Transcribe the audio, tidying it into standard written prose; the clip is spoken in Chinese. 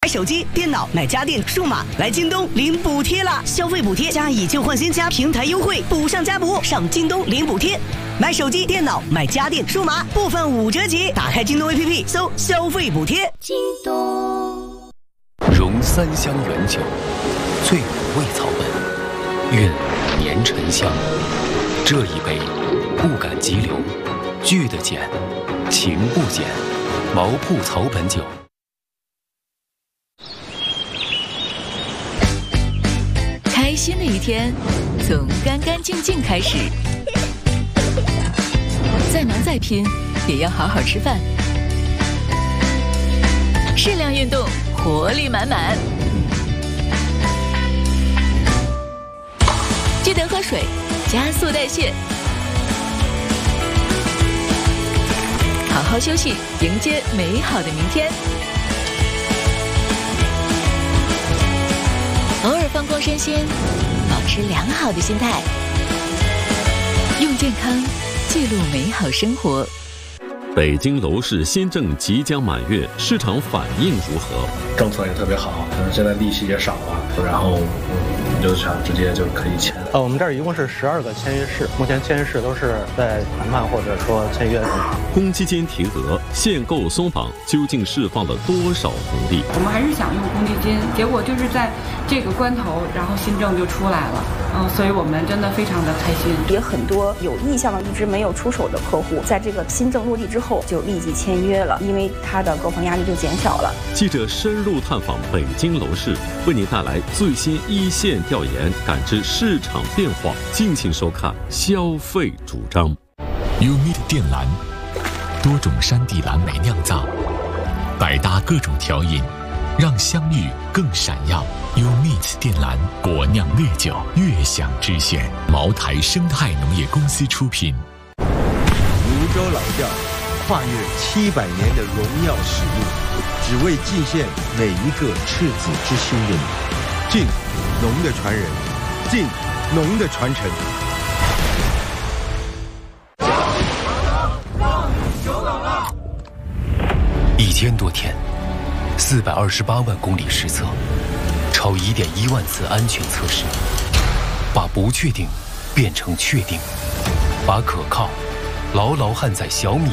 手机、电脑、买家电、数码，来京东领补贴啦！消费补贴加以旧换新加平台优惠，补上加补，上京东领补贴。买手机、电脑、买家电、数码，部分5折起。打开京东 APP， 搜消费补贴。 京东。 融3香原酒，最五味草本，韵年沉香。这一杯，不敢急流，聚得减，情不减。毛铺草本酒。 开心的一天，从干干净净开始。再忙再拼，也要好好吃饭。适量运动，活力满满。记得喝水，加速代谢。好好休息，迎接美好的明天。偶尔放空身心，保持良好的心态，用健康记录美好生活。 北京楼市新政即将满月，市场反应如何？ 政策也特别好，现在利息也少了，然后就想直接就可以签。 我们这儿一共是12个签约式，目前签约式都是在谈判或者说签约中。 公积金提额限购松绑，究竟释放了多少红利？ 我们还是想用公积金，结果就是在这个关头，然后新政就出来了，所以我们真的非常的开心。 也很多有意向的一直没有出手的客户，在这个新政落地之后就立即签约了，因为他的购房压力就减小了。 记者深入探访北京楼市，为你带来最新一线调研，感知市场变化。敬请收看消费主张。 Umit 靛蓝，多种山地蓝莓酿造，百搭各种调饮，让香芋更闪耀。Umit 靛蓝果酿烈酒，悦享之选。茅台生态农业公司出品。 泸州老窖跨越700年的荣耀使命，只为祭献每一个赤子之心的你。敬农的传人，敬农的传承。 1000多天，428万公里实测，超1.1万次安全测试，把不确定变成确定，把可靠牢牢焊在小米